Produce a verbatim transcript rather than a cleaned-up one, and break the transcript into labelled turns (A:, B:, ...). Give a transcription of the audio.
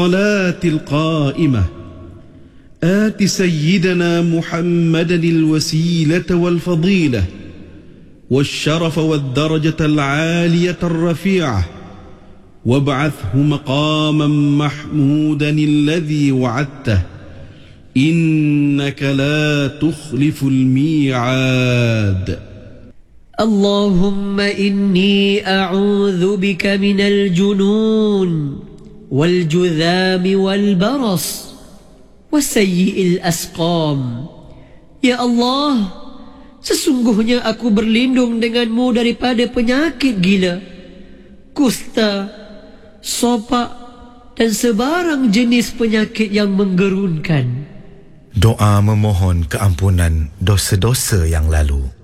A: الصلاة القائمة آت سيدنا محمدا الوسيلة والفضيلة والشرف والدرجة العالية الرفيعة وابعثه مقاما محمودا الذي وعدته إنك لا تخلف الميعاد.
B: اللهم إني أعوذ بك من الجنون والجذام والبرص وسيء الأسقام. Ya Allah, sesungguhnya aku berlindung denganmu daripada penyakit gila, kusta, sopak dan sebarang jenis penyakit yang menggerunkan.
C: Doa memohon keampunan dosa-dosa yang lalu.